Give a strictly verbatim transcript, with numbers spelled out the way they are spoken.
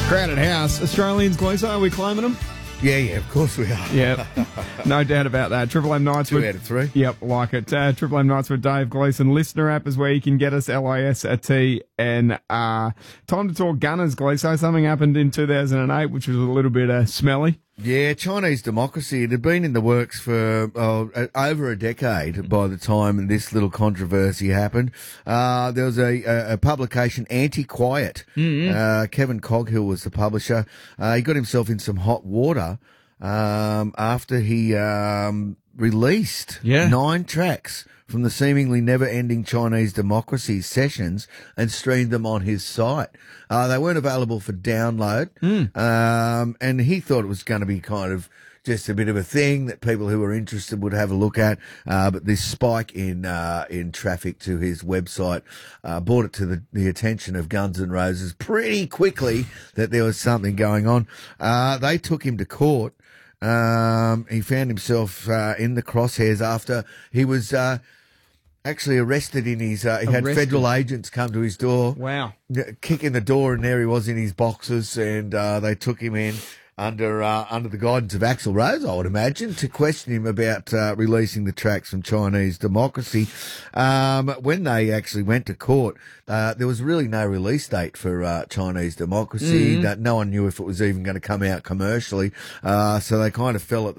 Crowded house. Australians, Gleeso, are we claiming them? Yeah, yeah, of course we are. Yep. No doubt about that. Triple M Nights Two with... out of three. Yep, like it. Uh, Triple M Nights with Dave Gleeson. Listener app is where you can get us, L I S T N R. Time to talk Gunners, Gleeso. Something happened in two thousand eight, which was a little bit uh, smelly. Yeah, Chinese democracy. It had been in the works for uh, over a decade by the time this little controversy happened. Uh, there was a, a, a publication, Anti-Quiet. Mm-hmm. Uh, Kevin Coghill was the publisher. Uh, he got himself in some hot water um, after he um, released yeah. nine tracks from the seemingly never-ending Chinese democracy sessions and streamed them on his site. Uh, they weren't available for download, mm. um, and he thought it was going to be kind of just a bit of a thing that people who were interested would have a look at. Uh, but this spike in uh, in traffic to his website uh, brought it to the, the attention of Guns N' Roses pretty quickly that there was something going on. Uh, they took him to court. Um, he found himself uh, in the crosshairs after he was uh, actually arrested in his, uh, he arrested. had federal agents come to his door. Wow. Kicking the door, and there he was in his boxes, and uh, they took him in under uh, under the guidance of Axl Rose, I would imagine, to question him about uh, releasing the tracks from Chinese democracy. Um, when they actually went to court, uh, there was really no release date for uh, Chinese democracy. Mm-hmm. That no one knew if it was even going to come out commercially, uh, so they kind of fell at the